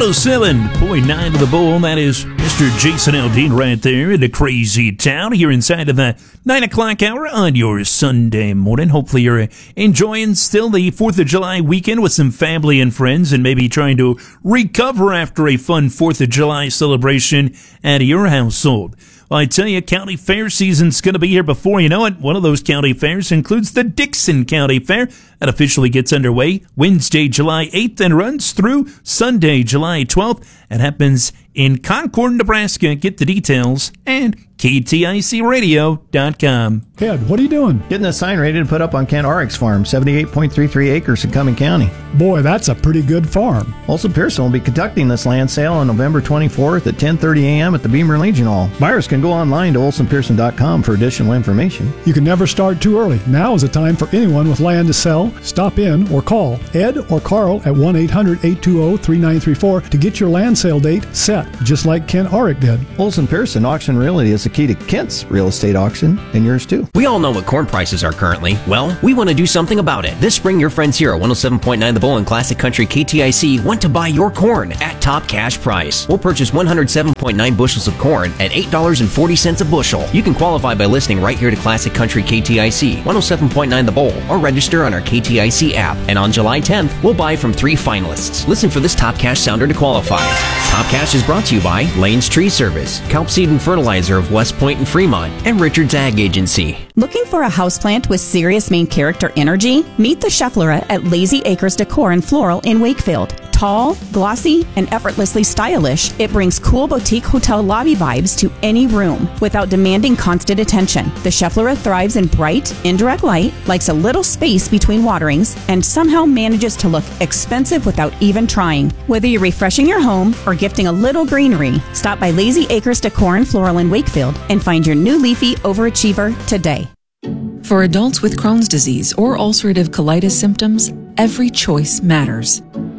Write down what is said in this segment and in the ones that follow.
107.9 to the Bull. That is Mr. Jason Aldean right there in the crazy town here inside of the 9 o'clock hour on your Sunday morning. Hopefully you're enjoying still the 4th of July weekend with some family and friends and maybe trying to recover after a fun 4th of July celebration at your household. Well, I tell you, county fair season's going to be here before you know it. One of those county fairs includes the Dixon County Fair. That officially gets underway Wednesday, July 8th and runs through Sunday, July 12th. It happens in Concord, Nebraska. Get the details and KTICradio.com. Ed, what are you doing? Getting a sign ready to put up on Kent Oryx Farm, 78.33 acres in Cumming County. Boy, that's a pretty good farm. Olson Pearson will be conducting this land sale on November 24th at 10:30 a.m. at the Beamer Legion Hall. Buyers can go online to olsonpearson.com for additional information. You can never start too early. Now is the time for anyone with land to sell. Stop in or call Ed or Carl at 1-800-820-3934 to get your land sale date set, just like Kent Oryx did. Olson Pearson Auction Realty is the key to Kent's real estate auction, and yours too. We all know what corn prices are currently. Well, we want to do something about it. This spring, your friends here at 107.9 The Bull and Classic Country KTIC want to buy your corn at top cash price. We'll purchase 107.9 bushels of corn at $8.40 a bushel. You can qualify by listening right here to Classic Country KTIC, 107.9 The Bull, or register on our KTIC app. And on July 10th, we'll buy from 3 finalists. Listen for this Top Cash sounder to qualify. Top Cash is brought to you by Lane's Tree Service, Kelp Seed and Fertilizer of West Point and Fremont, and Richard's Ag Agency. Looking for a houseplant with serious main character energy? Meet the Schefflera at Lazy Acres Decor and Floral in Wakefield. Tall, glossy, and effortlessly stylish, it brings cool boutique hotel lobby vibes to any room without demanding constant attention. The Schefflera thrives in bright, indirect light, likes a little space between waterings, and somehow manages to look expensive without even trying. Whether you're refreshing your home or gifting a little greenery, stop by Lazy Acres Decor and Floral in Wakefield and find your new leafy overachiever today. For adults with Crohn's disease or ulcerative colitis symptoms, every choice matters.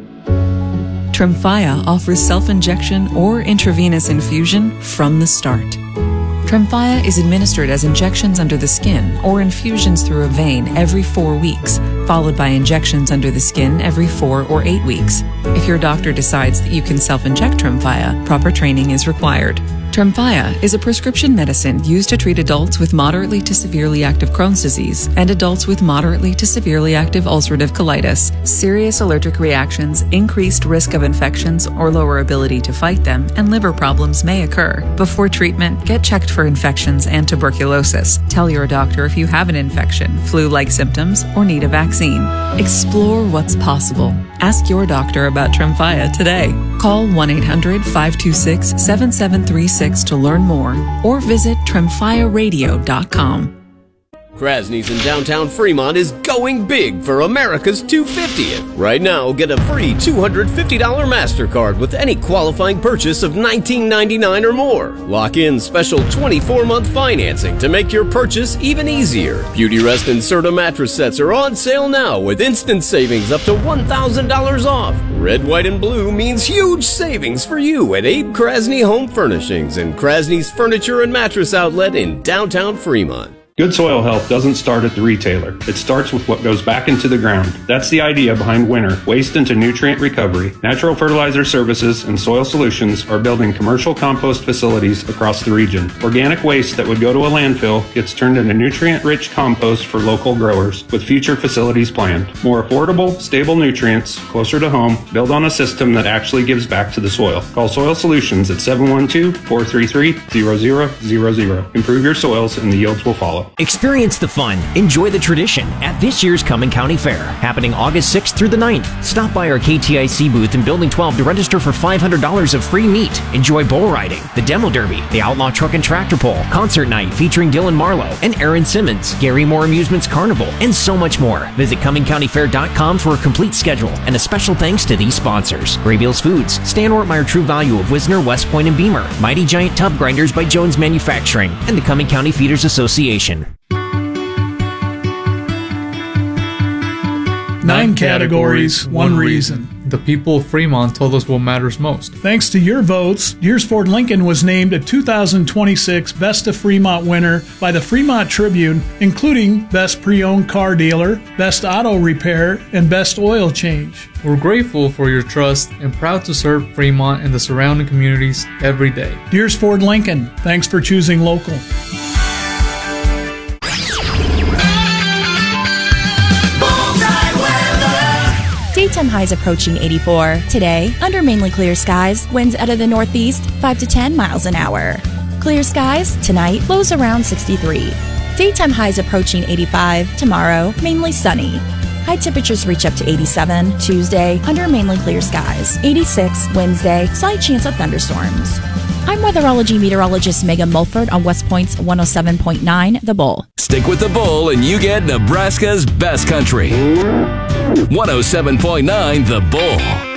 Tremfya offers self-injection or intravenous infusion from the start. Tremfya is administered as injections under the skin or infusions through a vein every 4 weeks, followed by injections under the skin every 4 or 8 weeks. If your doctor decides that you can self-inject Tremfya, proper training is required. Tremfya is a prescription medicine used to treat adults with moderately to severely active Crohn's disease and adults with moderately to severely active ulcerative colitis. Serious allergic reactions, increased risk of infections or lower ability to fight them, and liver problems may occur. Before treatment, get checked for infections and tuberculosis. Tell your doctor if you have an infection, flu-like symptoms, or need a vaccine. Explore what's possible. Ask your doctor about Tremfya today. Call 1-800-526-7736 to learn more or visit tremfyaradio.com. Krasny's in downtown Fremont is going big for America's 250th. Right now, get a free $250 MasterCard with any qualifying purchase of $19.99 or more. Lock in special 24-month financing to make your purchase even easier. Beautyrest and Serta mattress sets are on sale now with instant savings up to $1,000 off. Red, white, and blue means huge savings for you at Abe Krasny Home Furnishings and Krasny's Furniture and Mattress Outlet in downtown Fremont. Good soil health doesn't start at the retailer. It starts with what goes back into the ground. That's the idea behind Winter, Waste into Nutrient Recovery. Natural Fertilizer Services and Soil Solutions are building commercial compost facilities across the region. Organic waste that would go to a landfill gets turned into nutrient-rich compost for local growers, with future facilities planned. More affordable, stable nutrients, closer to home, build on a system that actually gives back to the soil. Call Soil Solutions at 712-433-0000. Improve your soils and the yields will follow. Experience the fun, enjoy the tradition at this year's Cumming County Fair, happening August 6th through the 9th. Stop by our KTIC booth in Building 12 to register for $500 of free meat. Enjoy bull riding, the demo derby, the outlaw truck and tractor pull, concert night featuring Dylan Marlowe and Aaron Simmons, Gary Moore Amusements Carnival, and so much more. Visit CummingCountyFair.com for a complete schedule, and a special thanks to these sponsors: Graybeals Foods, Stan Ortmeyer True Value of Wisner, West Point, and Beamer, Mighty Giant Tub Grinders by Jones Manufacturing, and the Cumming County Feeders Association. 9 categories, 1 reason. The people of Fremont told us what matters most. Thanks to your votes, Deers Ford Lincoln was named a 2026 Best of Fremont winner by the Fremont Tribune, including Best Pre-Owned Car Dealer, Best Auto Repair, and Best Oil Change. We're grateful for your trust and proud to serve Fremont and the surrounding communities every day. Deers Ford Lincoln, thanks for choosing local. Daytime highs approaching 84. Today, under mainly clear skies, winds out of the northeast 5 to 10 miles an hour. Clear skies, tonight, lows around 63. Daytime highs approaching 85. Tomorrow, mainly sunny. High temperatures reach up to 87. Tuesday, under mainly clear skies. 86. Wednesday, slight chance of thunderstorms. I'm weatherology meteorologist Megan Mulford on West Point's 107.9 The Bull. Stick with The Bull and you get Nebraska's best country. 107.9 The Bull.